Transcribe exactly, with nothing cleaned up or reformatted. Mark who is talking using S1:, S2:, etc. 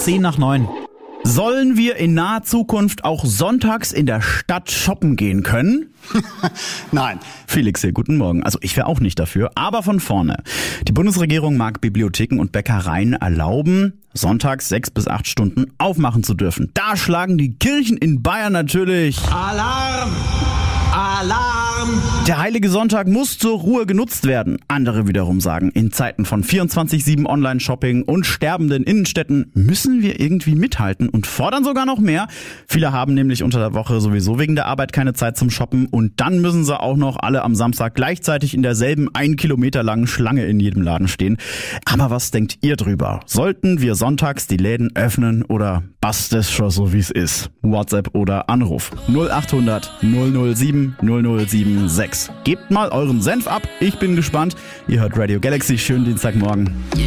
S1: zehn nach neun. Sollen wir in naher Zukunft auch sonntags in der Stadt shoppen gehen können?
S2: Nein.
S1: Felix hier, guten Morgen. Also ich wäre auch nicht dafür, aber von vorne. Die Bundesregierung mag Bibliotheken und Bäckereien erlauben, sonntags sechs bis acht Stunden aufmachen zu dürfen. Da schlagen die Kirchen in Bayern natürlich
S3: Alarm! Alarm!
S1: Der heilige Sonntag muss zur Ruhe genutzt werden. Andere wiederum sagen, in Zeiten von vierundzwanzig sieben Online-Shopping und sterbenden Innenstädten müssen wir irgendwie mithalten und fordern sogar noch mehr. Viele haben nämlich unter der Woche sowieso wegen der Arbeit keine Zeit zum Shoppen und dann müssen sie auch noch alle am Samstag gleichzeitig in derselben ein Kilometer langen Schlange in jedem Laden stehen. Aber was denkt ihr drüber? Sollten wir sonntags die Läden öffnen oder passt es schon so wie es ist? WhatsApp oder Anruf null acht hundert null null sieben null null sieben sechs. Gebt mal euren Senf ab, ich bin gespannt. Ihr hört Radio Galaxy, schönen Dienstagmorgen.